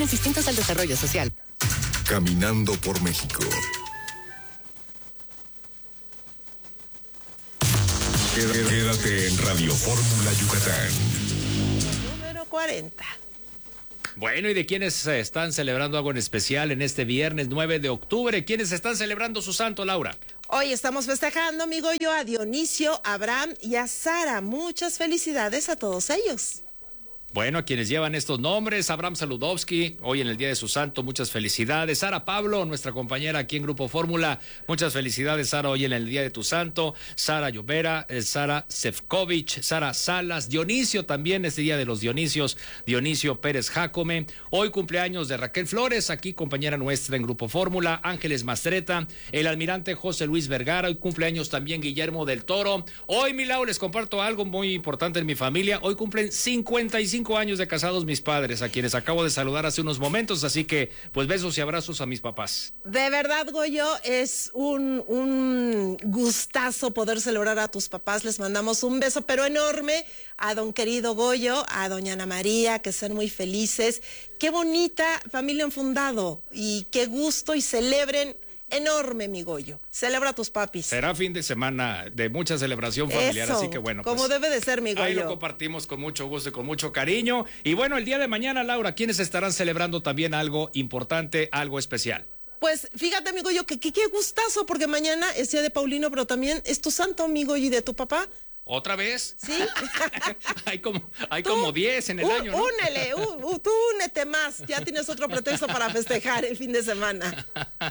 distintos al desarrollo social. Caminando por México. Quédate en Radio Fórmula Yucatán. Número 40. Bueno, ¿y de quiénes están celebrando algo en especial en este viernes 9 de octubre? ¿Quiénes están celebrando su santo, Laura? Hoy estamos festejando, amigo yo, a Dionisio, a Abraham y a Sara. Muchas felicidades a todos ellos. Bueno, a quienes llevan estos nombres, Abraham Saludowski, hoy en el Día de su Santo, muchas felicidades. Sara Pablo, nuestra compañera aquí en Grupo Fórmula, muchas felicidades, Sara, hoy en el Día de tu Santo. Sara Llovera, Sara Sefcovic, Sara Salas, Dionisio también, este Día de los Dionisios, Dionisio Pérez Jácome. Hoy cumpleaños de Raquel Flores, aquí compañera nuestra en Grupo Fórmula, Ángeles Mastreta, el almirante José Luis Vergara, hoy cumpleaños también Guillermo del Toro. Hoy, mi Lau, les comparto algo muy importante en mi familia, hoy cumplen 55 años de casados mis padres, a quienes acabo de saludar hace unos momentos, así que pues besos y abrazos a mis papás. De verdad, Goyo, es un gustazo poder celebrar a tus papás. Les mandamos un beso pero enorme a don querido Goyo, a doña Ana María, que sean muy felices. Qué bonita familia han fundado y qué gusto, y celebren enorme, mi Goyo. Celebra a tus papis. Será fin de semana de mucha celebración familiar, eso, así que bueno. como debe de ser, mi Goyo. Ahí lo compartimos con mucho gusto y con mucho cariño. Y bueno, el día de mañana, Laura, ¿quiénes estarán celebrando también algo importante, algo especial? Pues fíjate, amigo yo, que qué gustazo, porque mañana es día de Paulino, pero también es tu santo, amigo, y de tu papá. ¿Otra vez? Sí. hay como 10 en el año, ¿no? Únele, tú únete más. Ya tienes otro pretexto para festejar el fin de semana.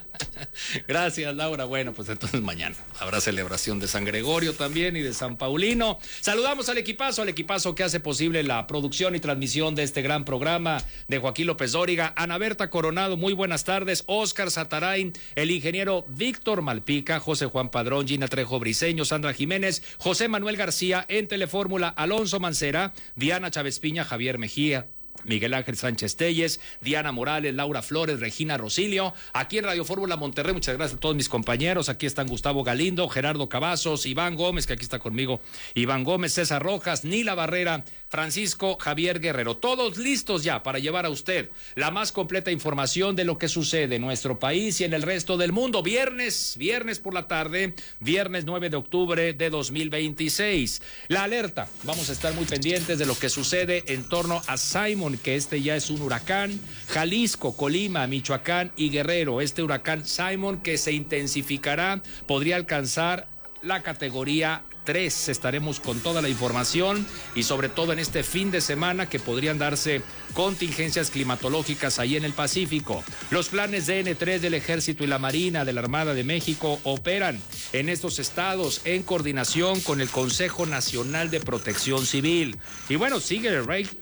Gracias, Laura. Bueno, pues entonces mañana habrá celebración de San Gregorio también y de San Paulino. Saludamos al equipazo que hace posible la producción y transmisión de este gran programa, de Joaquín López Dóriga, Ana Berta Coronado, muy buenas tardes, Óscar Satarain, el ingeniero Víctor Malpica, José Juan Padrón, Gina Trejo Briceño, Sandra Jiménez, José Manuel García, en Telefórmula, Alonso Mancera, Diana Chávez Piña, Javier Mejía, Miguel Ángel Sánchez Telles, Diana Morales, Laura Flores, Regina Rosilio, aquí en Radio Fórmula Monterrey. Muchas gracias a todos mis compañeros. Aquí están Gustavo Galindo, Gerardo Cavazos, Iván Gómez, que aquí está conmigo, Iván Gómez, César Rojas, Nila Barrera, Francisco Javier Guerrero, todos listos ya para llevar a usted la más completa información de lo que sucede en nuestro país y en el resto del mundo. Viernes por la tarde, viernes 9 de octubre de 2026. La alerta, vamos a estar muy pendientes de lo que sucede en torno a Simon, que este ya es un huracán. Jalisco, Colima, Michoacán y Guerrero, este huracán Simon, que se intensificará, podría alcanzar la categoría 3. Estaremos con toda la información y sobre todo en este fin de semana que podrían darse contingencias climatológicas ahí en el Pacífico. Los planes de N3 del Ejército y la Marina de la Armada de México operan en estos estados en coordinación con el Consejo Nacional de Protección Civil. Y bueno, sigue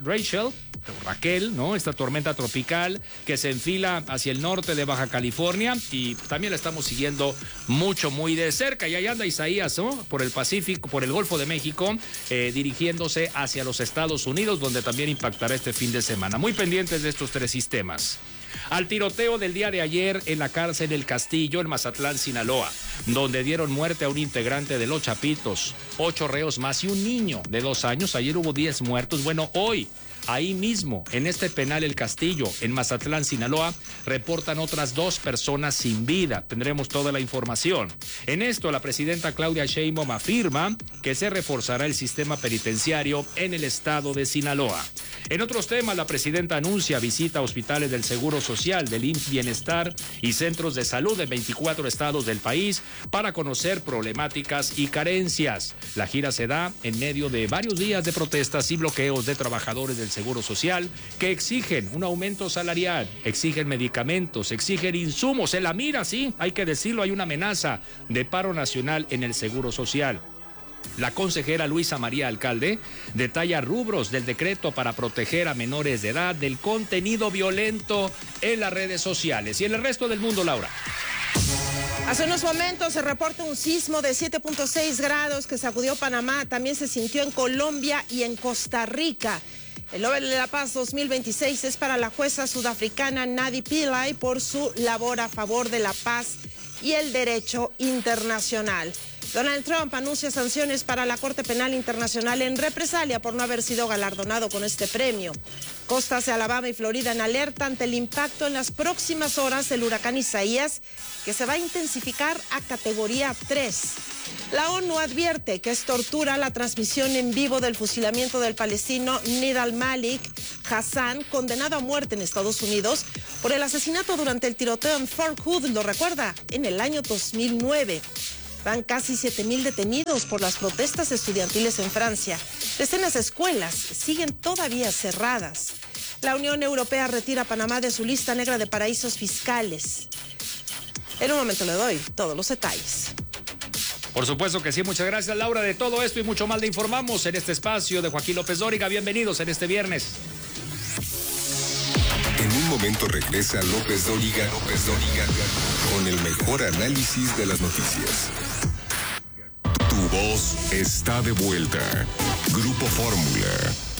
Raquel, ¿no? Esta tormenta tropical que se enfila hacia el norte de Baja California y también la estamos siguiendo muy de cerca. Y ahí anda Isaías, ¿no? Por el Pacífico, por el Golfo de México, dirigiéndose hacia los Estados Unidos, donde también impactará este fin de semana. Muy pendientes de estos tres sistemas. Al tiroteo del día de ayer en la cárcel El Castillo, en Mazatlán, Sinaloa, donde dieron muerte a un integrante de Los Chapitos, 8 reos más y un niño de 2 años. Ayer hubo 10 muertos. Bueno, hoy, ahí mismo, en este penal El Castillo, en Mazatlán, Sinaloa, reportan otras 2 personas sin vida. Tendremos toda la información. En esto, la presidenta Claudia Sheinbaum afirma que se reforzará el sistema penitenciario en el estado de Sinaloa. En otros temas, la presidenta anuncia visita a hospitales del Seguro Social, del IMSS Bienestar y centros de salud de 24 estados del país para conocer problemáticas y carencias. La gira se da en medio de varios días de protestas y bloqueos de trabajadores del Seguro Social que exigen un aumento salarial, exigen medicamentos, exigen insumos. En la mira, sí, hay que decirlo, hay una amenaza de paro nacional en el Seguro Social. La consejera Luisa María Alcalde detalla rubros del decreto para proteger a menores de edad del contenido violento en las redes sociales. Y en el resto del mundo, Laura. Hace unos momentos se reporta un sismo de 7.6 grados que sacudió Panamá. También se sintió en Colombia y en Costa Rica. El Nobel de la Paz 2026 es para la jueza sudafricana Nadi Pillay por su labor a favor de la paz y el derecho internacional. Donald Trump anuncia sanciones para la Corte Penal Internacional en represalia por no haber sido galardonado con este premio. Costas de Alabama y Florida en alerta ante el impacto en las próximas horas del huracán Isaías, que se va a intensificar a categoría 3. La ONU advierte que es tortura la transmisión en vivo del fusilamiento del palestino Nidal Malik Hassan, condenado a muerte en Estados Unidos por el asesinato durante el tiroteo en Fort Hood, lo recuerda, en el año 2009. Van casi 7,000 detenidos por las protestas estudiantiles en Francia. Decenas de escuelas siguen todavía cerradas. La Unión Europea retira a Panamá de su lista negra de paraísos fiscales. En un momento le doy todos los detalles. Por supuesto que sí, muchas gracias, Laura. De todo esto y mucho más le informamos en este espacio de Joaquín López Dóriga. Bienvenidos en este viernes. En un momento regresa López Dóriga con el mejor análisis de las noticias. Tu voz está de vuelta. Grupo Fórmula.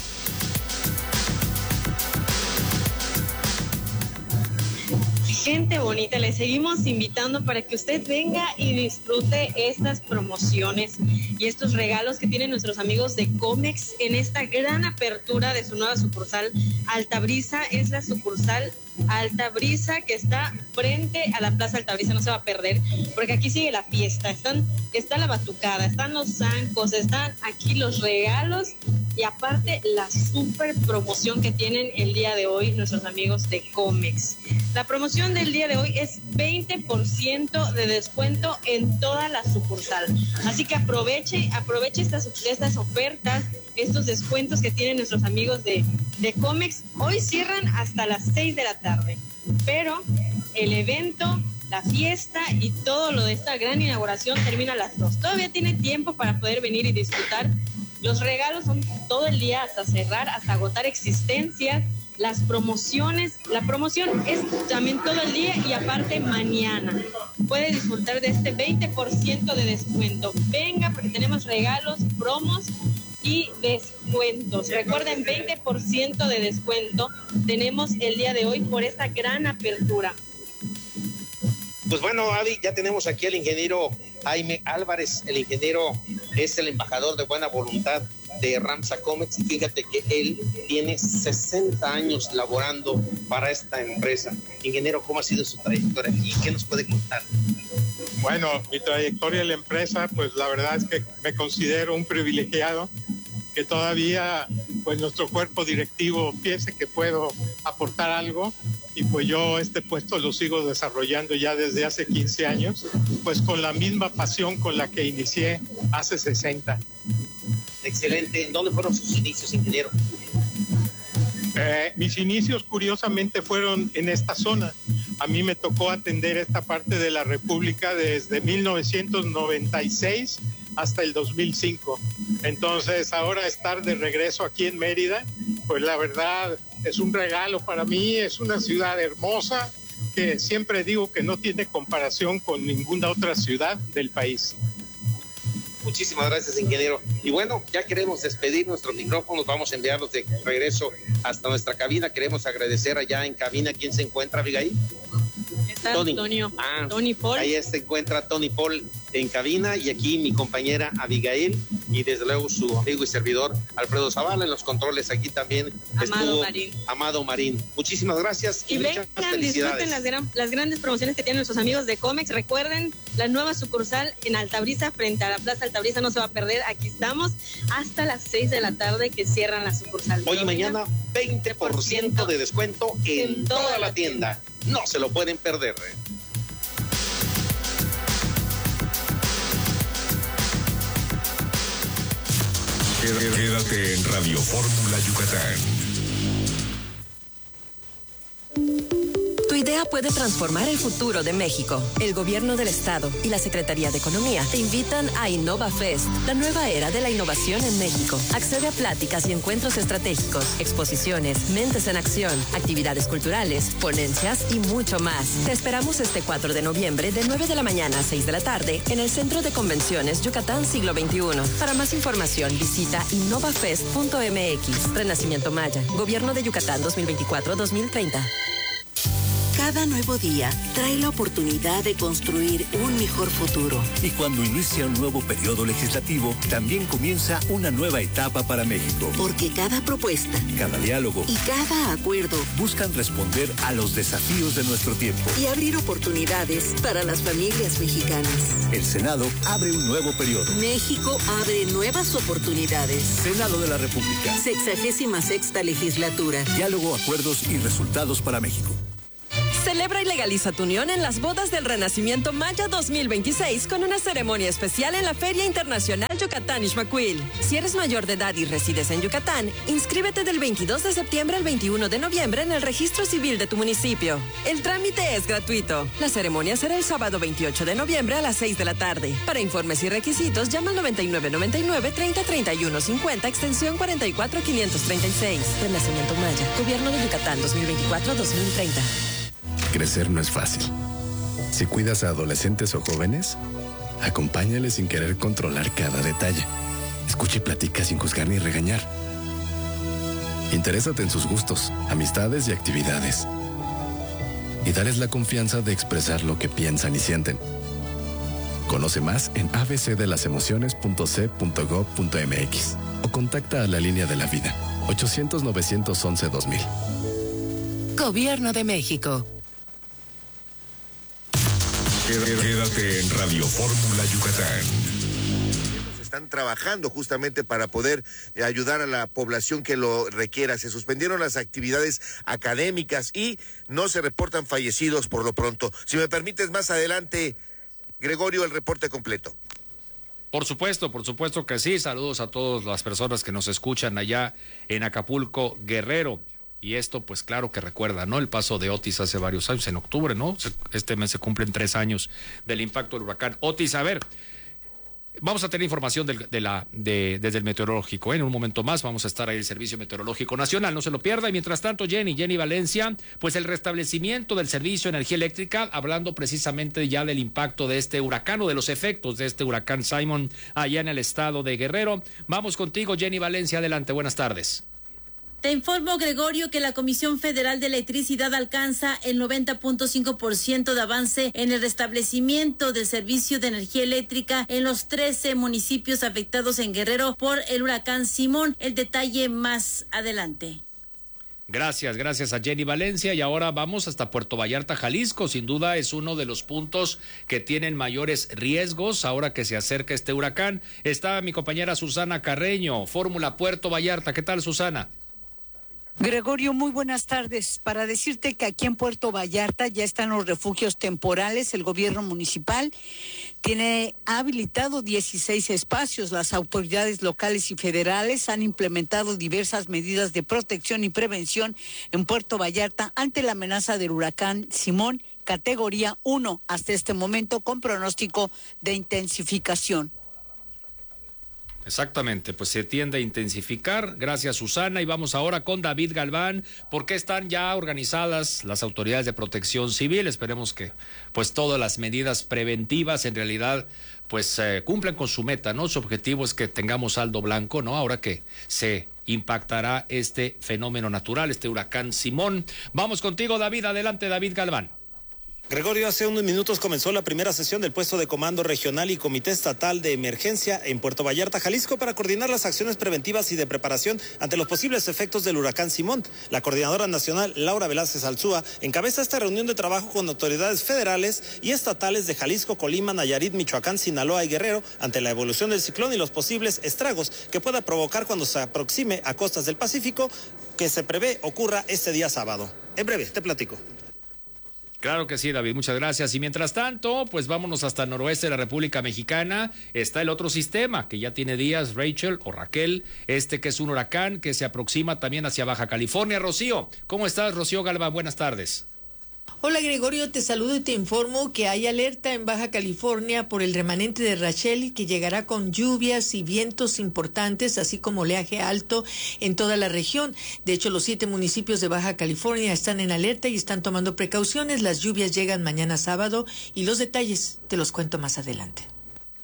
Gente bonita, les seguimos invitando para que usted venga y disfrute estas promociones y estos regalos que tienen nuestros amigos de Comex en esta gran apertura de su nueva sucursal Altabrisa. Es la sucursal Altabrisa que está frente a la Plaza Altabrisa, no se va a perder, porque aquí sigue la fiesta, está la batucada, están los zancos, están aquí los regalos y aparte la super promoción que tienen el día de hoy nuestros amigos de Comex. La promoción del día de hoy es 20% de descuento en toda la sucursal, así que aproveche estas ofertas, estos descuentos que tienen nuestros amigos de Comex. Hoy cierran hasta las 6 de la tarde, pero el evento, la fiesta y todo lo de esta gran inauguración termina a las 2. Todavía tiene tiempo para poder venir y disfrutar. Los regalos son todo el día hasta cerrar, hasta agotar existencias. Las promociones, la promoción es también todo el día y aparte mañana. Puede disfrutar de este 20% de descuento. Venga, porque tenemos regalos, promos y descuentos. Recuerden, 20% de descuento tenemos el día de hoy por esta gran apertura. Pues bueno, Avi, ya tenemos aquí al ingeniero Jaime Álvarez. El ingeniero es el embajador de buena voluntad de Ramsa Comex. Fíjate que él tiene 60 años laborando para esta empresa. Ingeniero, ¿cómo ha sido su trayectoria y qué nos puede contar? Bueno, mi trayectoria en la empresa, pues la verdad es que me considero un privilegiado, que todavía pues nuestro cuerpo directivo piense que puedo aportar algo, y pues yo este puesto lo sigo desarrollando ya desde hace 15 años, pues con la misma pasión con la que inicié hace 60. Excelente. ¿En dónde fueron sus inicios, ingeniero? Mis inicios curiosamente fueron en esta zona. A mí me tocó atender esta parte de la República desde 1996 hasta el 2005. Entonces, ahora estar de regreso aquí en Mérida, pues la verdad es un regalo para mí. Es una ciudad hermosa que siempre digo que no tiene comparación con ninguna otra ciudad del país. Muchísimas gracias, ingeniero. Y bueno, ya queremos despedir nuestros micrófonos, vamos a enviarlos de regreso hasta nuestra cabina. Queremos agradecer allá en cabina. ¿Quién se encuentra, Abigail? Está Tony Paul. Ahí se encuentra Tony Paul en cabina, y aquí mi compañera Abigail, y desde luego su amigo y servidor Alfredo Zavala en los controles. Aquí también Amado Marín. Muchísimas gracias y vengan, disfruten las grandes promociones que tienen nuestros amigos de Comex. Recuerden, la nueva sucursal en Altabrisa, frente a la Plaza Altabrisa, no se va a perder. Aquí estamos hasta las 6 de la tarde que cierran la sucursal. Hoy y mañana 20% de descuento en toda la tienda. No se lo pueden perder. Quédate en Radio Fórmula Yucatán. Tu idea puede transformar el futuro de México. El Gobierno del Estado y la Secretaría de Economía te invitan a Innova Fest, la nueva era de la innovación en México. Accede a pláticas y encuentros estratégicos, exposiciones, mentes en acción, actividades culturales, ponencias y mucho más. Te esperamos este 4 de noviembre de 9 de la mañana a 6 de la tarde en el Centro de Convenciones Yucatán Siglo XXI. Para más información visita innovafest.mx. Renacimiento Maya, Gobierno de Yucatán 2024-2030. Cada nuevo día trae la oportunidad de construir un mejor futuro. Y cuando inicia un nuevo periodo legislativo, también comienza una nueva etapa para México. Porque cada propuesta, cada diálogo y cada acuerdo buscan responder a los desafíos de nuestro tiempo y abrir oportunidades para las familias mexicanas. El Senado abre un nuevo periodo. México abre nuevas oportunidades. Senado de la República. 66ª legislatura. Diálogo, acuerdos y resultados para México. Celebra y legaliza tu unión en las bodas del Renacimiento Maya 2026 con una ceremonia especial en la Feria Internacional Yucatán Ixmaquil. Si eres mayor de edad y resides en Yucatán, inscríbete del 22 de septiembre al 21 de noviembre en el registro civil de tu municipio. El trámite es gratuito. La ceremonia será el sábado 28 de noviembre a las 6 de la tarde. Para informes y requisitos, llama al 9999 30 31 50, extensión 44536. Renacimiento Maya, Gobierno de Yucatán 2024-2030. Crecer no es fácil. Si cuidas a adolescentes o jóvenes, acompáñales sin querer controlar cada detalle. Escucha y platica sin juzgar ni regañar. Interésate en sus gustos, amistades y actividades. Y dales la confianza de expresar lo que piensan y sienten. Conoce más en abcdelasemociones.c.gov.mx o contacta a la Línea de la Vida, 800-911-2000. Gobierno de México. Quédate en Radio Fórmula Yucatán. Están trabajando justamente para poder ayudar a la población que lo requiera. Se suspendieron las actividades académicas y no se reportan fallecidos por lo pronto. Si me permites, más adelante, Gregorio, el reporte completo. Por supuesto que sí. Saludos a todas las personas que nos escuchan allá en Acapulco, Guerrero. Y esto, pues claro que recuerda, ¿no? El paso de Otis hace varios años, en octubre, ¿no? Este mes se cumplen 3 años del impacto del huracán Otis. A ver, vamos a tener información desde el meteorológico, ¿eh? En un momento más vamos a estar ahí el Servicio Meteorológico Nacional, no se lo pierda. Y mientras tanto, Jenny Valencia, pues el restablecimiento del servicio de energía eléctrica, hablando precisamente ya del impacto de este huracán o de los efectos de este huracán Simon allá en el estado de Guerrero. Vamos contigo, Jenny Valencia, adelante, buenas tardes. Te informo, Gregorio, que la Comisión Federal de Electricidad alcanza el 90.5% de avance en el restablecimiento del servicio de energía eléctrica en los 13 municipios afectados en Guerrero por el huracán Simón. El detalle más adelante. Gracias a Jenny Valencia. Y ahora vamos hasta Puerto Vallarta, Jalisco. Sin duda es uno de los puntos que tienen mayores riesgos ahora que se acerca este huracán. Está mi compañera Susana Carreño, Fórmula Puerto Vallarta. ¿Qué tal, Susana? Gregorio, muy buenas tardes. Para decirte que aquí en Puerto Vallarta ya están los refugios temporales. El gobierno municipal ha habilitado 16 espacios. Las autoridades locales y federales han implementado diversas medidas de protección y prevención en Puerto Vallarta ante la amenaza del huracán Simón, categoría 1 hasta este momento, con pronóstico de intensificación. Exactamente, pues se tiende a intensificar. Gracias, Susana. Y vamos ahora con David Galván, porque están ya organizadas las autoridades de protección civil. Esperemos que pues todas las medidas preventivas en realidad pues cumplan con su meta, ¿no? Su objetivo es que tengamos saldo blanco, ¿no? Ahora que se impactará este fenómeno natural, este huracán Simón. Vamos contigo, David. Adelante, David Galván. Gregorio, hace unos minutos comenzó la primera sesión del puesto de comando regional y comité estatal de emergencia en Puerto Vallarta, Jalisco, para coordinar las acciones preventivas y de preparación ante los posibles efectos del huracán Simón. La coordinadora nacional, Laura Velázquez Alzúa, encabeza esta reunión de trabajo con autoridades federales y estatales de Jalisco, Colima, Nayarit, Michoacán, Sinaloa y Guerrero ante la evolución del ciclón y los posibles estragos que pueda provocar cuando se aproxime a costas del Pacífico, que se prevé ocurra este día sábado. En breve, te platico. Claro que sí, David, muchas gracias. Y mientras tanto, pues vámonos hasta el noroeste de la República Mexicana. Está el otro sistema que ya tiene días, Rachel o Raquel, que es un huracán que se aproxima también hacia Baja California. Rocío, ¿cómo estás, Rocío Galván? Buenas tardes. Hola, Gregorio, te saludo y te informo que hay alerta en Baja California por el remanente de Rachel, que llegará con lluvias y vientos importantes, así como oleaje alto en toda la región. De hecho, los 7 municipios de Baja California están en alerta y están tomando precauciones. Las lluvias llegan mañana sábado y los detalles te los cuento más adelante.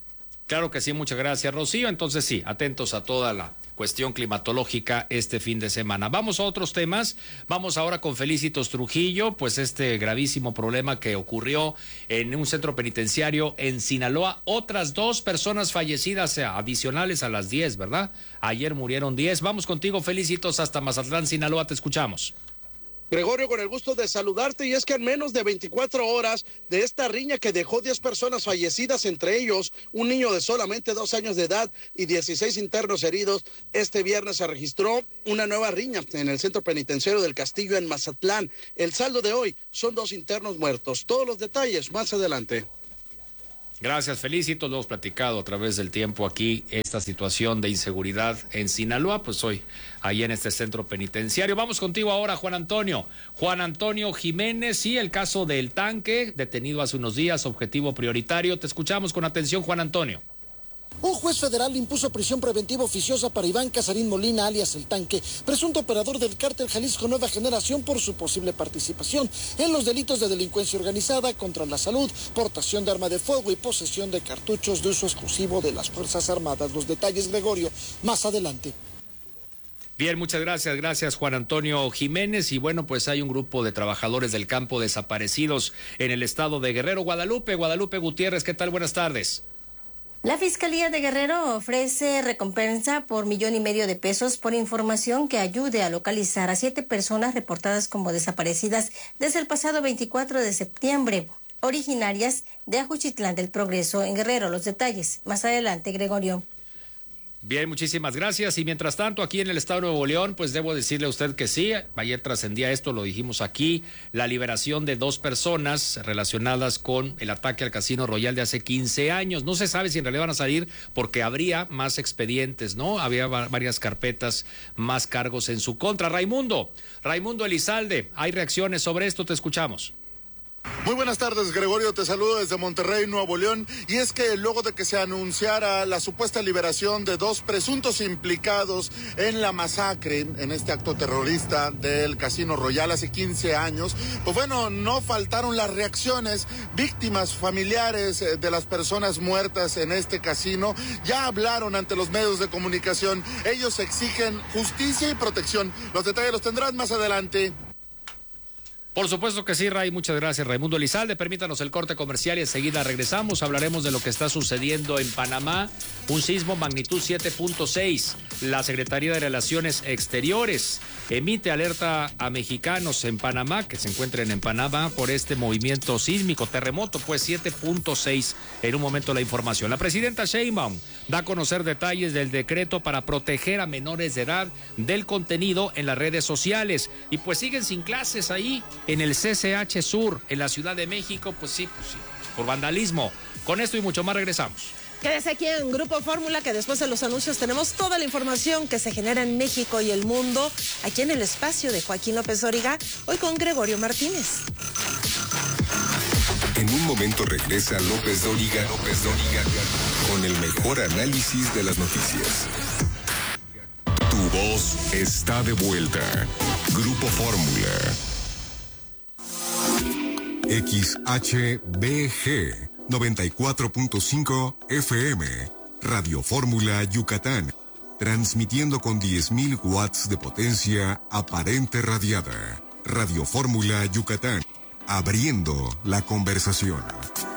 Claro que sí, muchas gracias, Rocío. Entonces sí, atentos a toda la cuestión climatológica este fin de semana. Vamos a otros temas. Vamos ahora con Felicitos Trujillo, pues este gravísimo problema que ocurrió en un centro penitenciario en Sinaloa. Otras 2 personas fallecidas adicionales a las 10, ¿verdad? Ayer murieron 10. Vamos contigo, Felicitos, hasta Mazatlán, Sinaloa. Te escuchamos. Gregorio, con el gusto de saludarte, y es que en menos de 24 horas de esta riña que dejó 10 personas fallecidas, entre ellos un niño de solamente 2 años de edad y 16 internos heridos, este viernes se registró una nueva riña en el centro penitenciario del Castillo en Mazatlán. El saldo de hoy son 2 internos muertos. Todos los detalles más adelante. Gracias, Felicitos. Lo hemos platicado a través del tiempo aquí, esta situación de inseguridad en Sinaloa, pues hoy, ahí en este centro penitenciario. Vamos contigo ahora, Juan Antonio. Juan Antonio Jiménez, sí, el caso del tanque, detenido hace unos días, objetivo prioritario. Te escuchamos con atención, Juan Antonio. Un juez federal impuso prisión preventiva oficiosa para Iván Casarín Molina, alias El Tanque, presunto operador del cártel Jalisco Nueva Generación, por su posible participación en los delitos de delincuencia organizada, contra la salud, portación de arma de fuego y posesión de cartuchos de uso exclusivo de las Fuerzas Armadas. Los detalles, Gregorio, más adelante. Bien, muchas gracias. Gracias, Juan Antonio Jiménez. Y bueno, pues hay un grupo de trabajadores del campo desaparecidos en el estado de Guerrero. Guadalupe Gutiérrez, ¿qué tal? Buenas tardes. La Fiscalía de Guerrero ofrece recompensa por $1.5 million por información que ayude a localizar a 7 personas reportadas como desaparecidas desde el pasado 24 de septiembre, originarias de Ajuchitlán del Progreso en Guerrero. Los detalles más adelante, Gregorio. Bien, muchísimas gracias. Y mientras tanto, aquí en el estado de Nuevo León, pues debo decirle a usted que sí, ayer trascendía esto, lo dijimos aquí, la liberación de 2 personas relacionadas con el ataque al Casino Royal de hace 15 años. No se sabe si en realidad van a salir porque habría más expedientes, ¿no? Había varias carpetas, más cargos en su contra. Raimundo Elizalde, hay reacciones sobre esto, te escuchamos. Muy buenas tardes, Gregorio, te saludo desde Monterrey, Nuevo León, y es que luego de que se anunciara la supuesta liberación de 2 presuntos implicados en la masacre, en este acto terrorista del Casino Royal hace 15 años, pues bueno, no faltaron las reacciones. Víctimas, familiares de las personas muertas en este casino ya hablaron ante los medios de comunicación. Ellos exigen justicia y protección. Los detalles los tendrán más adelante. Por supuesto que sí, Ray, muchas gracias, Raimundo Elizalde. Permítanos el corte comercial y enseguida regresamos. Hablaremos de lo que está sucediendo en Panamá, un sismo magnitud 7.6. La Secretaría de Relaciones Exteriores emite alerta a mexicanos en Panamá, que se encuentren en Panamá, por este movimiento sísmico, terremoto, pues 7.6. En un momento la información. La presidenta Sheinbaum da a conocer detalles del decreto para proteger a menores de edad del contenido en las redes sociales. Y pues siguen sin clases ahí en el CCH Sur, en la Ciudad de México, pues sí, por vandalismo. Con esto y mucho más regresamos. Quédese aquí en Grupo Fórmula, que después de los anuncios tenemos toda la información que se genera en México y el mundo, aquí en el espacio de Joaquín López Dóriga, hoy con Gregorio Martínez. En un momento regresa López Dóriga, con el mejor análisis de las noticias. Tu voz está de vuelta. Grupo Fórmula. XHBG 94.5 FM, Radio Fórmula Yucatán, transmitiendo con 10.000 watts de potencia aparente radiada. Radio Fórmula Yucatán, abriendo la conversación.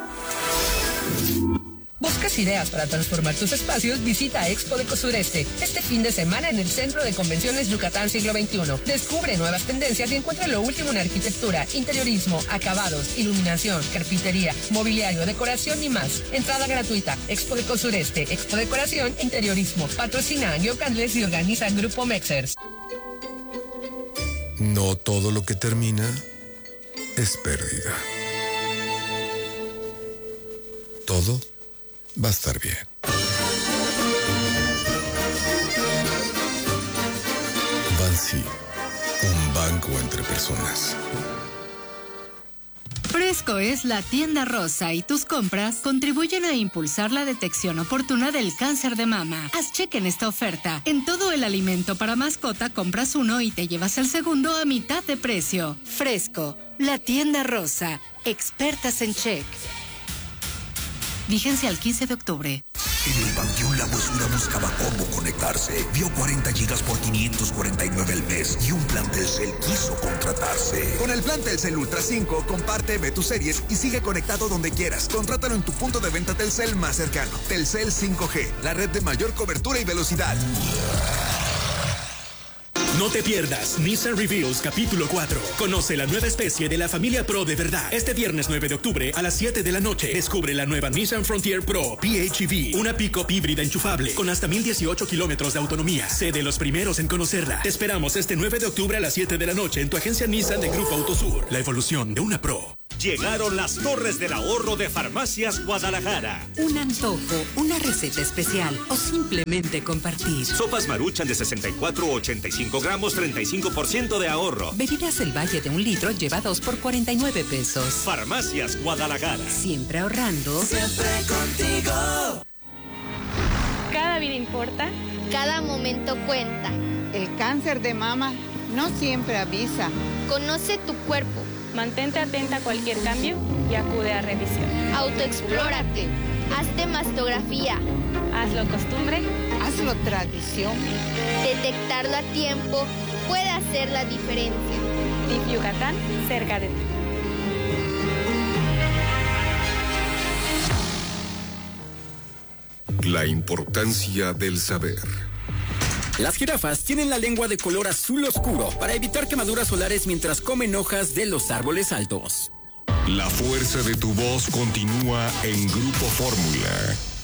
¿Buscas ideas para transformar tus espacios? Visita Expo Deco Sureste este fin de semana en el Centro de Convenciones Yucatán Siglo XXI. Descubre nuevas tendencias y encuentra lo último en arquitectura, interiorismo, acabados, iluminación, carpintería, mobiliario, decoración y más. Entrada gratuita. Expo Deco Sureste, Expo Decoración e Interiorismo. Patrocina Angio Candles y organiza Grupo Mexers. No todo lo que termina es pérdida. Todo va a estar bien. Bansi, un banco entre personas. Fresco es la tienda rosa y tus compras contribuyen a impulsar la detección oportuna del cáncer de mama. Haz cheque en esta oferta. En todo el alimento para mascota compras uno y te llevas el segundo a mitad de precio. Fresco, la tienda rosa, expertas en check. Vigencia al 15 de octubre. En el Panteón La Huesura buscaba cómo conectarse. Vio 40 gigas por 549 al mes y un plan Telcel quiso contratarse. Con el plan Telcel Ultra 5, comparte, ve tus series y sigue conectado donde quieras. Contrátalo en tu punto de venta Telcel más cercano. Telcel 5G, la red de mayor cobertura y velocidad. No te pierdas Nissan Reveals capítulo 4. Conoce la nueva especie de la familia Pro de verdad. Este viernes 9 de octubre a las 7 de la noche descubre la nueva Nissan Frontier Pro PHEV, una pick-up híbrida enchufable con hasta 1018 kilómetros de autonomía. Sé de los primeros en conocerla. Te esperamos este 9 de octubre a las 7 de la noche en tu agencia Nissan de Grupo Autosur. La evolución de una Pro. Llegaron las Torres del Ahorro de Farmacias Guadalajara. Un antojo, una receta especial o simplemente compartir. Sopas Maruchan de 64 o 85 gramos, 35% de ahorro. Bebidas El Valle de 1 litro lleva 2 por 49 pesos. Farmacias Guadalajara. Siempre ahorrando. Siempre contigo. Cada vida importa. Cada momento cuenta. El cáncer de mama no siempre avisa. Conoce tu cuerpo. Mantente atenta a cualquier cambio y acude a revisión. Autoexplórate. Hazte mastografía. Hazlo costumbre. Hazlo tradición. Detectarlo a tiempo puede hacer la diferencia. DIF Yucatán, cerca de ti. La importancia del saber. Las jirafas tienen la lengua de color azul oscuro para evitar quemaduras solares mientras comen hojas de los árboles altos. La fuerza de tu voz continúa en Grupo Fórmula.